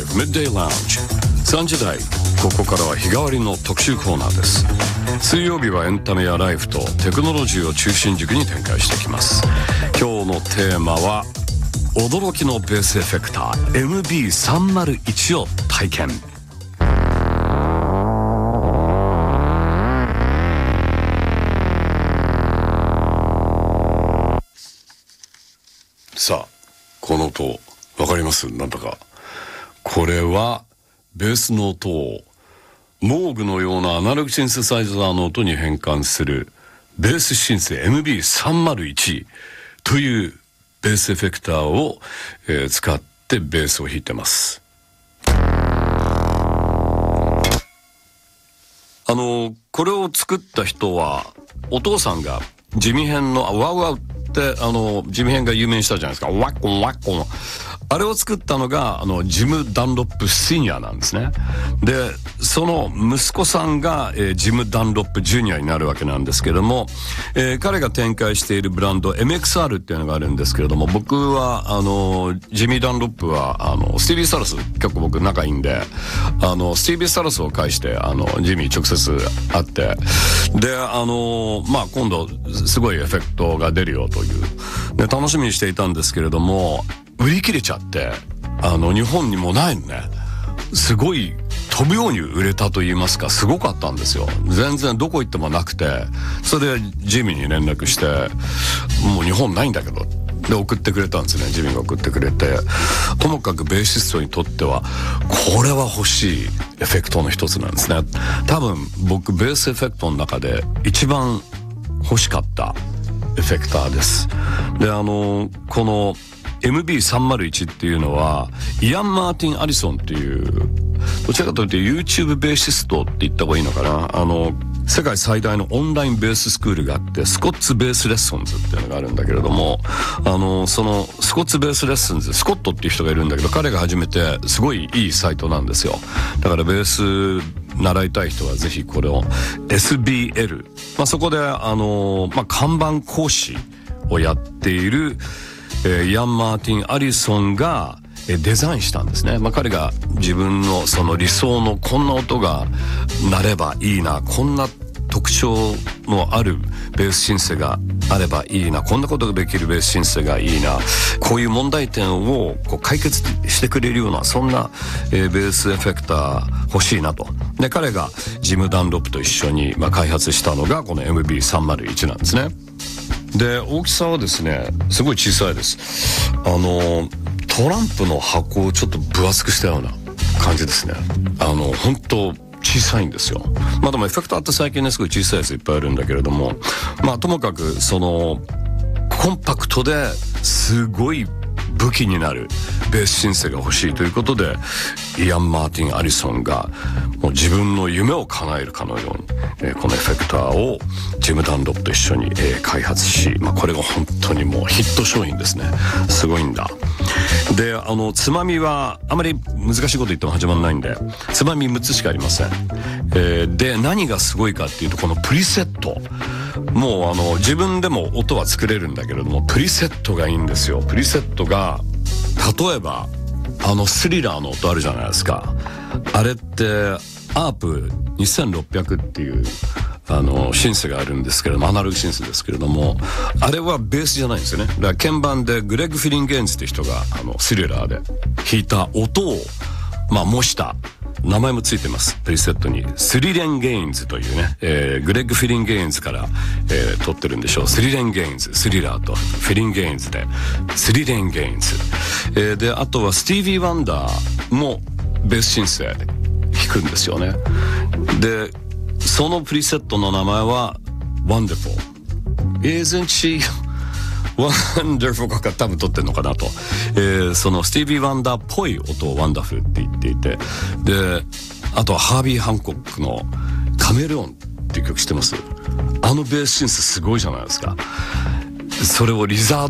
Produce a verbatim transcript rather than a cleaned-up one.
Midday Lounge さんじ台、ここからは日替わりの特集コーナーです。水曜日はエンタメやライフとテクノロジーを中心軸に展開していきます。今日のテーマは驚きのベースエフェクター エムビーさんまるいち を体験。さあ、この音わかります？なんだかこれはベースの音をモーグのようなアナログシンセサイザーの音に変換するベースシンセ エムビーさんまるいち というベースエフェクターを、えー、使ってベースを弾いてます。あのこれを作った人はお父さんが地味編のワウワウってあの地味編が有名にしたじゃないですか。ワッコンワッコン、あれを作ったのがあのジム・ダンロップシニアなんですね。でその息子さんが、えー、ジム・ダンロップジュニアになるわけなんですけども、えー、彼が展開しているブランド エムエックスアール っていうのがあるんですけれども、僕はあのジミー・ダンロップはあのスティービー・サラス結構僕仲いいんで、あのスティービー・サラスを介してあのジミー直接会って、であのまあ今度すごいエフェクトが出るよというで楽しみにしていたんですけれども、売り切れちゃってあの日本にもないのね。すごい飛ぶように売れたと言いますか、すごかったんですよ。全然どこ行ってもなくて、それでジミーに連絡して、もう日本ないんだけどで送ってくれたんですね。ジミーが送ってくれて、ともかくベーシストにとってはこれは欲しいエフェクトの一つなんですね。多分僕ベースエフェクトの中で一番欲しかったエフェクターです。であのこのエムビーさんまるいち っていうのはイアン・マーティン・アリソンっていうどちらかというと YouTube ベーシストって言った方がいいのかな。あの世界最大のオンラインベーススクールがあってスコッツベースレッスンズっていうのがあるんだけれども、あのそのスコッツベースレッスンズ、スコットっていう人がいるんだけど、彼が始めてすごいいいサイトなんですよ。だからベース習いたい人はぜひこれを エスビーエル、まあ、そこであの、まあ、看板講師をやっているえー、イアン・マーティン・アリソンが、えー、デザインしたんですね。まあ、彼が自分のその理想のこんな音が鳴ればいいな、こんな特徴のあるベースシンセがあればいいな、こんなことができるベースシンセがいいな、こういう問題点をこう解決してくれるようなそんな、えー、ベースエフェクター欲しいなと。で彼がジム・ダンロップと一緒に、まあ、開発したのがこの エムビーさんまるいち なんですね。で大きさはですねすごい小さいです。あのトランプの箱をちょっと分厚くしたような感じですね。あの本当小さいんですよ。まあでもエフェクターって最近ねすごい小さいやついっぱいあるんだけれども、まあともかくそのコンパクトですごい武器になるベースシンセが欲しいということで、イアン・マーティン・アリソンがもう自分の夢を叶えるかのように、えー、このエフェクターをジム・ダンロップと一緒に、えー、開発し、まあ、これが本当にもうヒット商品ですね。すごいんだ。であのつまみはあまり難しいこと言っても始まらないんで、つまみむっつしかありません。えー、で何がすごいかっていうと、このプリセット、もうあの自分でも音は作れるんだけれどもプリセットがいいんですよ。プリセットが例えばあのスリラーの音あるじゃないですか。あれってアープにせんろっぴゃくっていうあのシンセがあるんですけれども、アナログシンセですけれども、あれはベースじゃないんですよね。だから鍵盤でグレッグ・フィリンゲインズって人があのスリラーで弾いた音をまあ模した名前もついてます。プリセットにスリレンゲインズというね、えー、グレッグ・フィリンゲインズから、えー、取ってるんでしょう。スリレンゲインズ、スリラーとフィリンゲインズでスリレンゲインズ、えー、であとはスティービー・ワンダーもベースシンセ弾くんですよね。でそのプリセットの名前は Wonderful Isn't she Wonderful か多分取ってんのかなと、えー、そのスティービー・ワンダーっぽい音を Wonderful って言っていて、であとはハービー・ハンコックのカメレオンっていう曲知ってます？あのベースシンセすごいじゃないですか。それをリザード